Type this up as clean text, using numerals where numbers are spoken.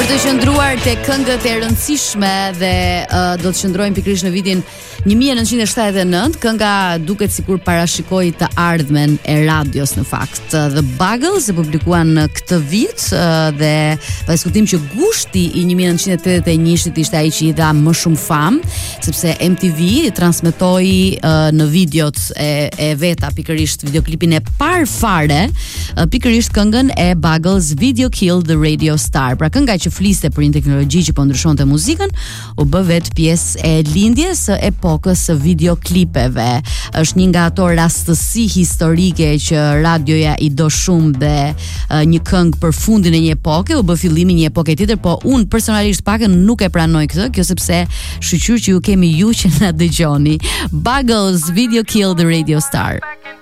të qëndruar te këngët e rëndësishme dhe do të qëndrojmë pikërisht në vitin 1979. Kënga duket sikur parashikoi të ardhmen e radios në fakt. The Buggles e publikuan këtë vit dhe pa diskutim që gushti i 1981-shit ishte ai që i dha më shumë famë, sepse MTV transmetoi në videot e veta pikërisht videoklipin e parë fare, pikërisht këngën e Buggles Video Kill the Radio Star. Pra kënga që fliste për një teknologji që po ndryshonte muzikën, u bë vetë pjesë e lindjes së epokës së videoklipeve. Është një nga ato rastësi historike që radioja i do shumë dhe një këngë për fundin e një epoke u bë fillimi një epoke tjetër, po unë personalisht pakën nuk e pranoj këtë, kjo sepse shqyr që ju kemi ju që na dëgjoni. Buggles Video Kill the Radio Star.